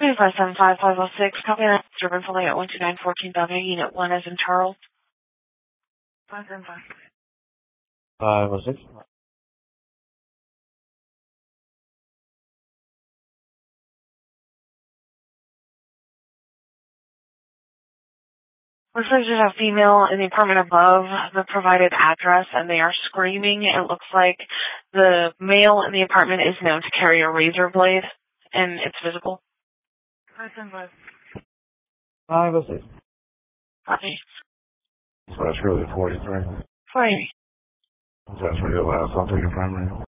575-506, copy that. Disturbance only at 129-14W, Unit 1 as in Charles. 575. 506. Looks like there's a female in the apartment above the provided address, and they are screaming. It looks like the male in the apartment is known to carry a razor blade, and it's visible. 575. 506. Copy. So that's really 43. 40. That's really the last. I'll take it primary.